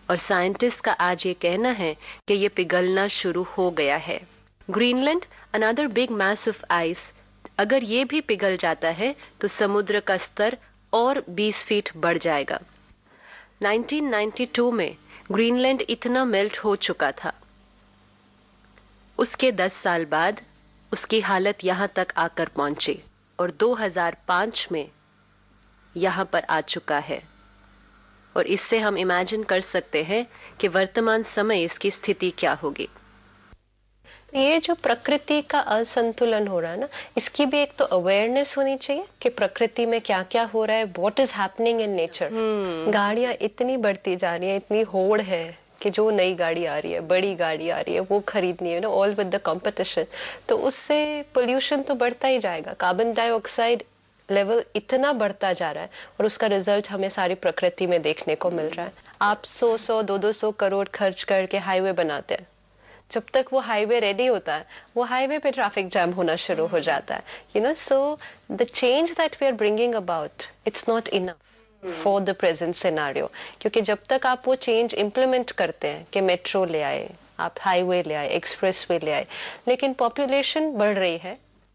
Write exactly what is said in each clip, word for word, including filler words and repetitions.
और साइंटिस्ट का आज ये कहना है कि ये पिघलना शुरू हो गया है। Greenland, another big mass of ice, अगर ये भी पिघल जाता है तो समुद्र का स्तर और बीस फीट बढ़ जाएगा। नाइनटीन नाइंटी टू में ग्रीनलैंड इतना मेल्ट हो चुका था। उसके दस साल बाद उसकी हालत यहां तक आकर पहुंची और दो हज़ार पाँच में यहां पर आ चुका है। और इससे हम इमेजिन कर सकते हैं कि वर्तमान समय इसकी स्थिति क्या होगी। ये जो प्रकृति का असंतुलन हो रहा है ना, इसकी भी एक तो अवेयरनेस होनी चाहिए कि प्रकृति में क्या क्या हो रहा है, what is happening in nature. गाड़ियां इतनी बढ़ती जा रही है, इतनी होड़ है कि जो नई गाड़ी आ रही है, बड़ी गाड़ी आ रही है, वो खरीदनी है ना, ऑल विद द कंपटीशन। तो उससे पोल्यूशन तो बढ़ता ही जाएगा, कार्बन डाइऑक्साइड लेवल इतना बढ़ता जा रहा है और उसका रिजल्ट हमें सारी प्रकृति में देखने को मिल रहा है। आप सौ सौ दो दो सौ करोड़ खर्च करके हाईवे बनाते हैं, जब तक वो हाईवे रेडी होता है वो हाईवे पे ट्रैफिक जैम होना शुरू हो जाता है। You know, so the change that we are bringing about, it's not enough for the present scenario. क्योंकि जब तक आप वो चेंज इम्प्लीमेंट करते हैं कि मेट्रो ले आए, आप हाईवे ले आए, एक्सप्रेसवे ले आए, लेकिन पॉपुलेशन बढ़ रही है,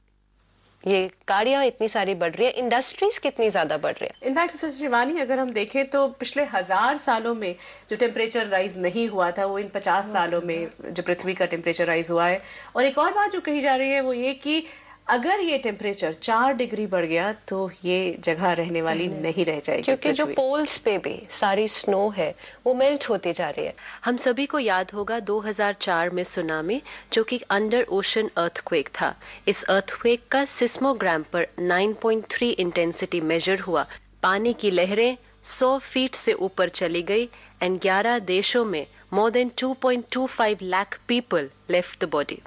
ये गाड़ियां इतनी सारी बढ़ रही है, इंडस्ट्रीज कितनी ज्यादा बढ़ रही है। इनफैक्ट शिवानी, अगर हम देखें तो पिछले हजार सालों में जो टेम्परेचर राइज नहीं हुआ था वो इन पचास सालों में जो पृथ्वी का टेम्परेचर राइज हुआ है। और एक और बात जो कही जा रही है वो ये कि अगर ये टेम्परेचर चार डिग्री बढ़ गया तो ये जगह रहने वाली नहीं रह जाएगी, क्योंकि जो पोल्स पे भी सारी स्नो है वो मेल्ट होती जा रही है। हम सभी को याद होगा दो हज़ार चार में सुनामी, जो कि अंडर ओशन अर्थक्वेक था। इस अर्थक्वेक का सिस्मोग्राम पर नौ पॉइंट तीन इंटेंसिटी मेजर हुआ। पानी की लहरें सौ फीट से ऊपर चली गई एंड ग्यारह देशों में more than two point two five lakh people left the body.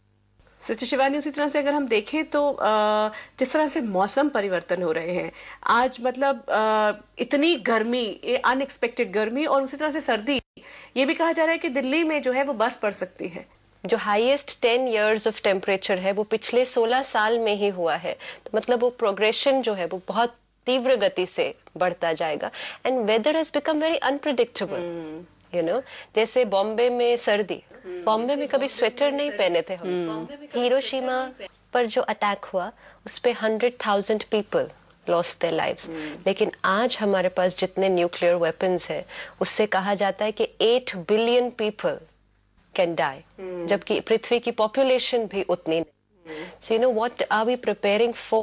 सच शिवानी, उसी तरह से अगर हम देखें तो जिस तरह से मौसम परिवर्तन हो रहे हैं आज, मतलब इतनी गर्मी, अनएक्सपेक्टेड गर्मी, और उसी तरह से सर्दी, ये भी कहा जा रहा है कि दिल्ली में जो है वो बर्फ पड़ सकती है। जो highest ten years of temperature है वो पिछले सोलह साल में ही हुआ है। तो मतलब वो प्रोग्रेशन जो है वो बहुत तीव्र गति से बढ़ता जाएगा and weather has become very unpredictable. You know, जैसे बॉम्बे में सर्दी, बॉम्बे में कभी स्वेटर नहीं पहने थे हम। हिरोशिमा पर जो अटैक हुआ उस पे hundred thousand people lost their lives, लेकिन आज हमारे पास जितने न्यूक्लियर वेपन्स है उससे कहा जाता है कि eight billion people can die, जबकि पृथ्वी की पॉपुलेशन भी उतनी नहीं। So you know, what are we preparing for?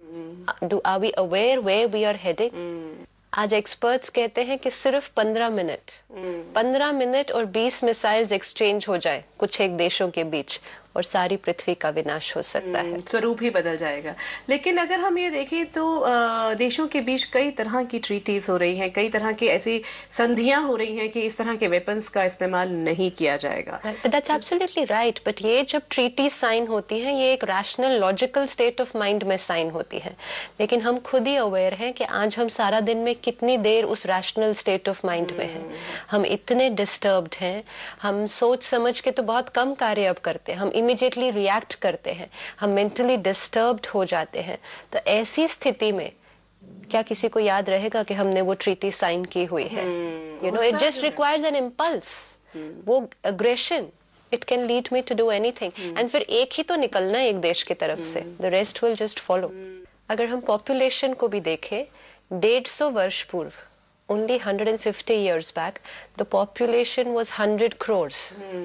Do are we aware where we are heading? आज एक्सपर्ट्स कहते हैं कि सिर्फ पंद्रह मिनट पंद्रह मिनट और बीस मिसाइल्स एक्सचेंज हो जाए कुछ एक देशों के बीच और सारी पृथ्वी का विनाश हो सकता है, स्वरूप ही बदल जाएगा। लेकिन अगर हम ये देखें तो देशों के बीच कई तरह की ट्रीटीज हो रही हैं, कई तरह की ऐसी संधियां हो रही हैं कि इस तरह के वेपन्स का इस्तेमाल नहीं किया जाएगा। दैट्स एब्सोल्युटली राइट, बट ये जब ट्रीटी साइन होती हैं ये एक rational logical state of mind में साइन होती है, लेकिन हम खुद ही अवेयर हैं कि आज हम सारा दिन में कितनी देर उस रैशनल स्टेट ऑफ माइंड में हैं। हम इतने डिस्टर्ब्ड हैं, हम सोच समझ के तो बहुत कम कार्य अब करते हैं, हम इमीडिएटली रिएक्ट करते हैं, हम मेंटली डिस्टर्ब्ड हो जाते हैं। तो ऐसी स्थिति में क्या किसी को याद रहेगा कि हमने वो ट्रीटी साइन की हुई है? You know, it just requires an impulse, वो aggression, it can lead me to do anything and फिर एक ही तो निकलना है एक देश की तरफ से, the rest will just follow. अगर हम पॉपुलेशन को भी देखें, डेढ़ सौ वर्ष पूर्व, only one hundred fifty years back, the population was one hundred crores.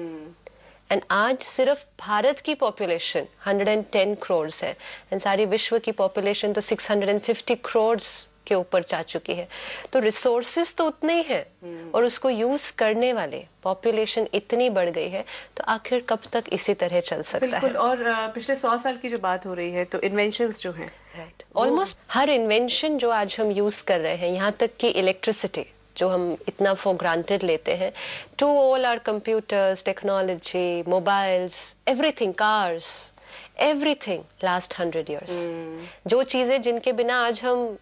And आज सिर्फ भारत की population one hundred ten crores है एंड सारी विश्व की पॉपुलेशन तो six hundred fifty crores के ऊपर जा चुकी है। तो रिसोर्सेज तो उतने ही है और उसको यूज करने वाले पॉपुलेशन इतनी बढ़ गई है, तो आखिर कब तक इसी तरह चल सकता बिल्कुल, है? और पिछले सौ साल की जो बात हो रही है तो इन्वेंशंस जो हैं, राइट, ऑलमोस्ट हर इन्वेंशन जो आज हम यूज कर रहे हैं, यहाँ तक कि इलेक्ट्रिसिटी जो हम इतना फॉर ग्रांटेड लेते हैं, to all are computers, technology, mobiles, everything, cars, everything last hundred years. जो चीजें जिनके बिना आज हम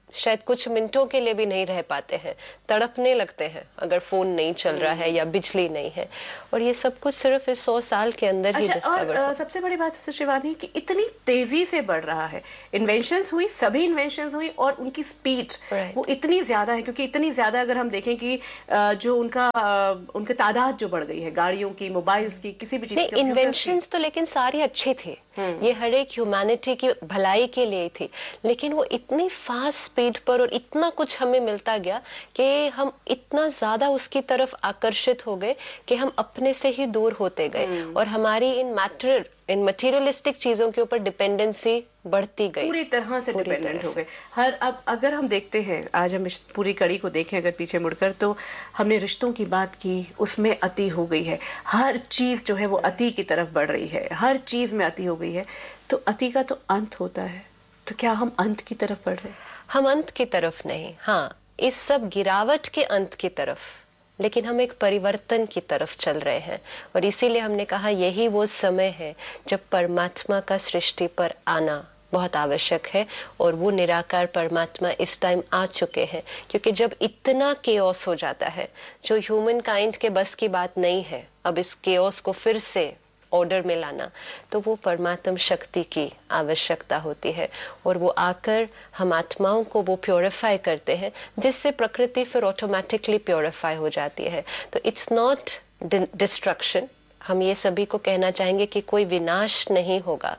शायद कुछ मिनटों के लिए भी नहीं रह पाते हैं, तड़पने लगते हैं अगर फोन नहीं चल रहा है या बिजली नहीं है। और ये सब कुछ सिर्फ इस सौ साल के अंदर ही अच्छा, डिस्कवर और सबसे बड़ी बात है शिवानी कि इतनी तेजी से बढ़ रहा है, इन्वेंशंस हुई, सभी इन्वेंशंस हुई और उनकी स्पीड right. वो इतनी ज्यादा है, क्योंकि इतनी ज्यादा अगर हम देखें कि जो उनका उनकी तादाद जो बढ़ गई है, गाड़ियों की, मोबाइल्स की, किसी भी चीज की इन्वेंशंस तो लेकिन सारी अच्छी थी, ये हर एक ह्यूमैनिटी की भलाई के लिए थी, लेकिन वो इतनी फास्ट स्पीड पर और इतना कुछ हमें मिलता गया कि हम इतना ज्यादा उसकी तरफ आकर्षित हो गए कि हम अपने से ही दूर होते गए और हमारी इन मैटर इन मटेरियलिस्टिक चीजों के ऊपर डिपेंडेंसी बढ़ती गई, पूरी तरह से डिपेंडेंट हो गए हर। अब अगर हम देखते हैं, आज हम इस पूरी कड़ी को देखें अगर पीछे मुड़कर, तो हमने रिश्तों की बात की, उसमें अति हो गई है, हर चीज जो है वो अति की तरफ बढ़ रही है, हर चीज में अति हो गई है। तो अति का तो अंत होता है, तो क्या हम अंत की तरफ बढ़ रहे हैं? हम अंत की तरफ नहीं, हाँ इस सब गिरावट के अंत की तरफ, लेकिन हम एक परिवर्तन की तरफ चल रहे हैं। और इसीलिए हमने कहा यही वो समय है जब परमात्मा का सृष्टि पर आना बहुत आवश्यक है, और वो निराकार परमात्मा इस टाइम आ चुके हैं। क्योंकि जब इतना केओस हो जाता है जो ह्यूमन काइंड के बस की बात नहीं है, अब इस केओस को फिर से ऑर्डर में लाना, तो वो परमात्म शक्ति की आवश्यकता होती है, और वो आकर हम आत्माओं को वो प्योरीफाई करते हैं, जिससे प्रकृति फिर ऑटोमेटिकली प्योरीफाई हो जाती है। तो इट्स नॉट डिस्ट्रक्शन। हम ये सभी को कहना चाहेंगे कि कोई विनाश नहीं होगा,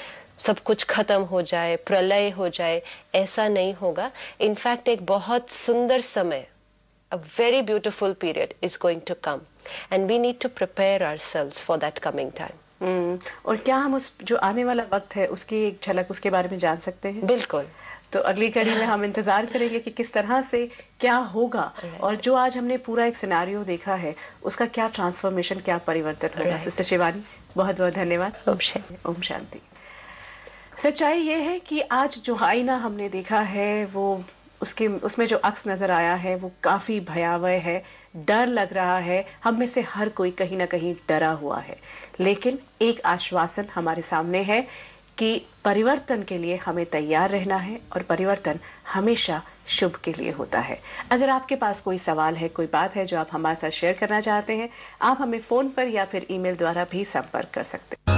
सब कुछ खत्म हो जाए, प्रलय हो जाए, ऐसा नहीं होगा। इनफैक्ट एक बहुत सुंदर समय, a very beautiful period is going to come and we need to prepare ourselves for that coming time. हम्म, और क्या हम उस जो आने वाला वक्त है उसकी एक झलक उसके बारे में जान सकते हैं? बिल्कुल। तो अगली कड़ी में हम इंतजार करेंगे कि किस तरह से क्या होगा, और जो आज हमने पूरा एक सिनेरियो देखा है उसका क्या ट्रांसफॉर्मेशन, क्या परिवर्तन होगा। सिस्टर शिवानी, बहुत बहुत धन्यवाद। ओम शांति। ओम शांति। सच्चाई ये है कि आज जो आईना हमने देखा है वो उसके उसमें जो अक्स नजर आया है वो काफी भयावह है, डर लग रहा है, हम में से हर कोई कहीं ना कहीं डरा हुआ है। लेकिन एक आश्वासन हमारे सामने है कि परिवर्तन के लिए हमें तैयार रहना है, और परिवर्तन हमेशा शुभ के लिए होता है। अगर आपके पास कोई सवाल है, कोई बात है जो आप हमारे साथ शेयर करना चाहते हैं, आप हमें फोन पर या फिर ईमेल द्वारा भी संपर्क कर सकते हैं।